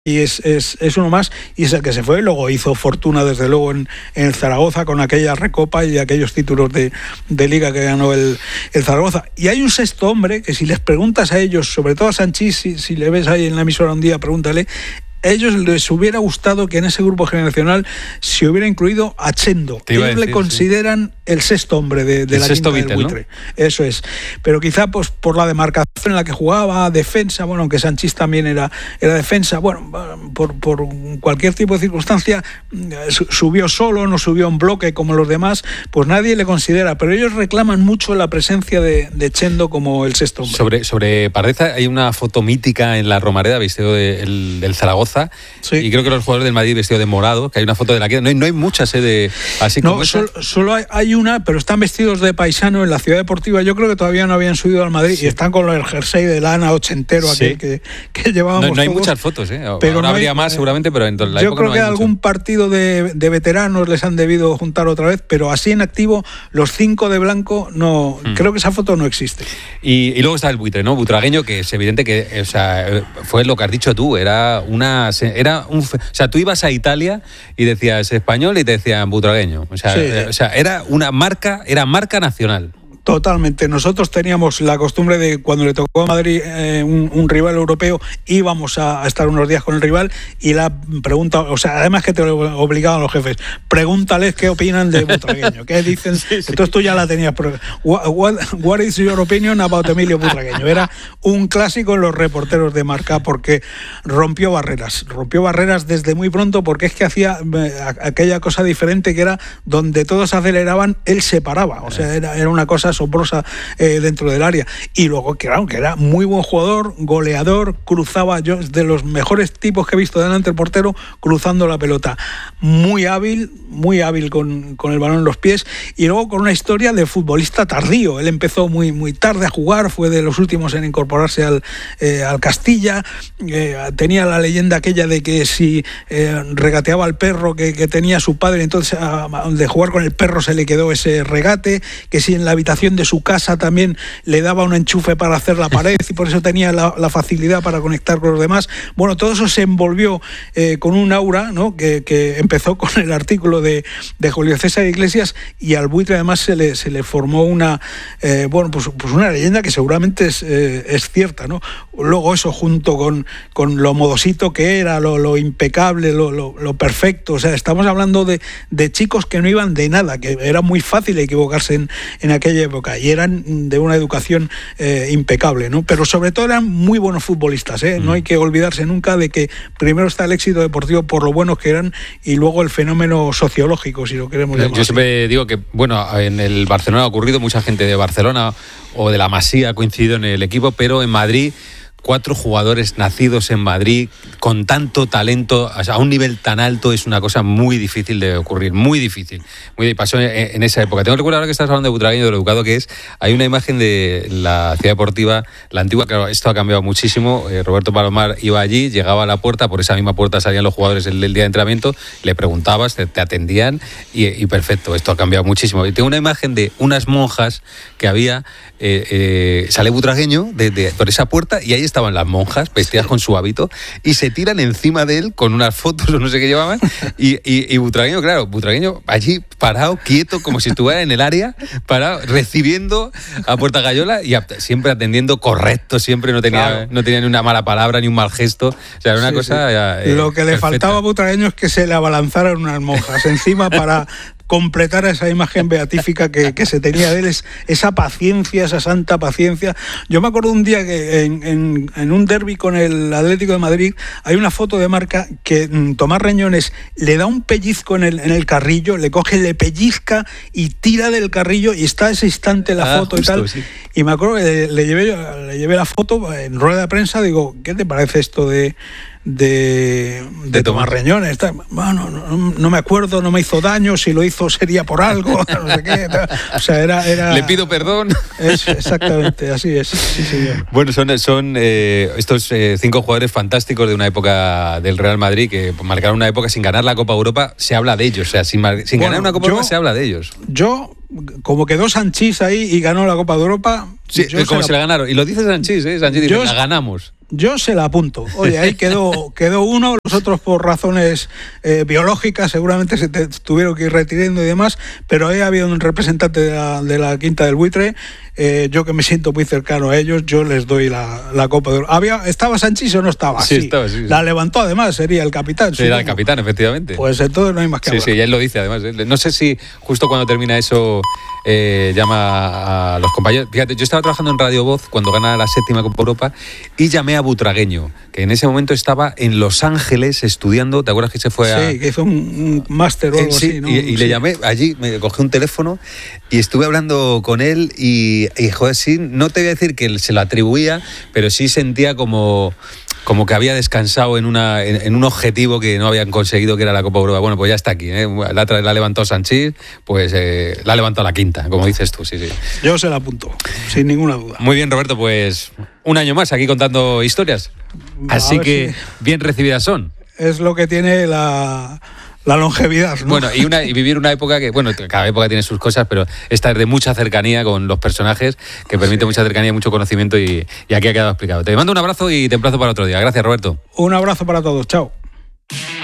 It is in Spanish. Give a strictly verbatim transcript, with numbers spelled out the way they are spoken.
y es, es, es uno más, y es el que se fue. Luego hizo fortuna desde luego en, en el Zaragoza con aquella recopa y aquellos títulos de, de liga que ganó el, el Zaragoza. Y hay un sexto hombre que si les preguntas a ellos, sobre todo a Sanchís, si, si le ves ahí en la emisora un día, pregúntale. A ellos les hubiera gustado que en ese grupo generacional se hubiera incluido a Chendo. Ellos decir, le consideran sí. el sexto hombre de, de la quinta del buitre. ¿No? Eso es. Pero quizá pues por la demarcación en la que jugaba, defensa, bueno, aunque Sanchís también era, era defensa, bueno, por, por cualquier tipo de circunstancia, subió solo, no subió en bloque como los demás, pues nadie le considera. Pero ellos reclaman mucho la presencia de, de Chendo como el sexto hombre. Sobre, sobre Pardeza hay una foto mítica en la Romareda, vestido de, el, del Zaragoza. Sí. Y creo que los jugadores del Madrid vestidos de morado, que hay una foto de la que no hay, no hay muchas eh, de así no, como solo, solo hay, hay una, pero están vestidos de paisano en la Ciudad Deportiva. Yo creo que todavía no habían subido al Madrid sí. y están con el jersey de lana ochentero sí. aquel que, que llevábamos. No, no hay todos, muchas fotos, ¿eh? Pero ahora no habría hay, más seguramente, pero en la yo época creo no que hay algún mucho. partido de, de veteranos les han debido juntar otra vez, pero así en activo los cinco de blanco no, hmm. creo que esa foto no existe. Y, y luego está el buitre, ¿no? Butragueño, que es evidente que, o sea, fue lo que has dicho tú, era una, era un, o sea, tú ibas a Italia y decías español y te decían butragueño, o sea, sí. eh, o sea, era una marca, era marca nacional. Totalmente. Nosotros teníamos la costumbre de cuando le tocó a Madrid eh, un, un rival europeo, íbamos a, a estar unos días con el rival y la pregunta, o sea, además que te lo obligaban los jefes, pregúntales qué opinan de Butragueño, qué dicen. Sí, sí. Entonces tú ya la tenías. What, what, what is your opinion about Emilio Butragueño? Era un clásico en los reporteros de Marca porque rompió barreras, rompió barreras desde muy pronto porque es que hacía eh, aquella cosa diferente que era donde todos aceleraban, él se paraba. O sea, era, era una cosa asombrosa eh, dentro del área. Y luego, claro, que era muy buen jugador, goleador, cruzaba, yo de los mejores tipos que he visto delante del portero, cruzando la pelota. Muy hábil, muy hábil con, con el balón en los pies, y luego con una historia de futbolista tardío. Él empezó muy, muy tarde a jugar, fue de los últimos en incorporarse al, eh, al Castilla, eh, tenía la leyenda aquella de que si eh, regateaba al perro que, que tenía su padre, entonces a, a, de jugar con el perro se le quedó ese regate, que si en la habitación de su casa también le daba un enchufe para hacer la pared y por eso tenía la, la facilidad para conectar con los demás. Bueno, todo eso se envolvió eh, con un aura, ¿no? que, que empezó con el artículo de, de Julio César Iglesias, y al buitre además se le, se le formó una eh, bueno, pues, pues una leyenda que seguramente es, eh, es cierta, ¿no? Luego eso junto con, con lo modosito que era, lo, lo impecable, lo, lo, lo perfecto. O sea, estamos hablando de, de chicos que no iban de nada, que era muy fácil equivocarse en, en aquella época, y eran de una educación eh, impecable, ¿no? Pero sobre todo eran muy buenos futbolistas, ¿eh? Mm. No hay que olvidarse nunca de que primero está el éxito deportivo por lo buenos que eran y luego el fenómeno sociológico, si lo queremos llamar. Yo siempre así. digo que, bueno, en el Barcelona ha ocurrido, mucha gente de Barcelona o de la Masía ha coincidido en el equipo, pero en Madrid cuatro jugadores nacidos en Madrid con tanto talento, o sea, a un nivel tan alto, es una cosa muy difícil de ocurrir, muy difícil. Muy pasó en, en esa época. Tengo que recordar ahora que estás hablando de Butragueño, de lo educado que es. Hay una imagen de la Ciudad Deportiva, la antigua, claro, esto ha cambiado muchísimo. Eh, Roberto Palomar iba allí, llegaba a la puerta, por esa misma puerta salían los jugadores el, el día de entrenamiento, le preguntabas, te, te atendían y, y perfecto, esto ha cambiado muchísimo. Y tengo una imagen de unas monjas que había, eh, eh, sale Butragueño de, de, por esa puerta y ahí estaban las monjas vestidas con su hábito y se tiran encima de él con unas fotos o no sé qué llevaban y, y, y Butragueño, claro, Butragueño allí parado, quieto, como si estuviera en el área, parado, recibiendo a Puerta Gallola y a, siempre atendiendo correcto, siempre no tenía, claro. no tenía ni una mala palabra ni un mal gesto, o sea, era una sí, cosa... Sí. Ya, eh, Lo que le perfecta. faltaba a Butragueño es que se le abalanzaran unas monjas encima para completar esa imagen beatífica que, que se tenía de él, es, esa paciencia, esa santa paciencia. Yo me acuerdo un día que en, en, en un derbi con el Atlético de Madrid hay una foto de Marca que mm, Tomás Reñones le da un pellizco en el, en el carrillo, le coge, le pellizca y tira del carrillo y está ese instante la ah, foto justo, y tal. Sí. Y me acuerdo que le, le, llevé, le llevé la foto en rueda de prensa, digo, ¿qué te parece esto de... de, de, de Tomás Reñones? Bueno, no, no me acuerdo, no me hizo daño, si lo hizo sería por algo, no sé qué. O sea, era, era... Le pido perdón. Es, exactamente, así es. Sí, sí, bueno, son, son eh, estos eh, cinco jugadores fantásticos de una época del Real Madrid que marcaron una época sin ganar la Copa Europa, se habla de ellos, o sea, sin, sin bueno, ganar una Copa yo, Europa se habla de ellos. Yo, como quedó Sanchís ahí y ganó la Copa de Europa... Sí, como se la, se la ganaron. Y lo dice Sanchís, ¿eh? Sanchís dice, yo, la ganamos. Yo se la apunto. Oye, ahí quedó, quedó uno, los otros por razones eh, biológicas seguramente se te tuvieron que ir retirando y demás, pero ahí había un representante de la, de la Quinta del Buitre. Eh, yo que me siento muy cercano a ellos, yo les doy la, la Copa de Oro. Había, ¿Estaba Sanchís o no estaba? Sí, sí. Estaba, sí, sí. La levantó además, sería el capitán. Sí, era el capitán, efectivamente. Pues entonces no hay más que sí, hablar. Sí, y él lo dice además. No sé si justo cuando termina eso eh, llama a los compañeros. Fíjate, yo estaba trabajando en Radio Voz cuando gana la séptima Copa Europa y llamé a Butragueño, que en ese momento estaba en Los Ángeles estudiando. ¿Te acuerdas que se fue a...? Sí, que hizo un, un máster o algo eh, sí, así, ¿no? Y, y sí. le llamé allí, me cogí un teléfono y estuve hablando con él y, y joder, sí, no te voy a decir que se lo atribuía, pero sí sentía como... como que había descansado en una en, en un objetivo que no habían conseguido, que era la Copa Europa. Bueno, pues ya está aquí, ¿eh? La, la levantó Sanchís, pues eh, la ha levantado la quinta, como dices tú, sí, sí. Yo se la apunto, sin ninguna duda. Muy bien, Roberto, pues un año más aquí contando historias. Así que si... bien recibidas son. Es lo que tiene la... la longevidad, ¿no? Bueno, y, una, y vivir una época que, bueno, cada época tiene sus cosas, pero esta es de mucha cercanía con los personajes, que permite sí. mucha cercanía, mucho conocimiento y, y aquí ha quedado explicado. Te mando un abrazo y te emplazo para otro día. Gracias, Roberto. Un abrazo para todos. Chao.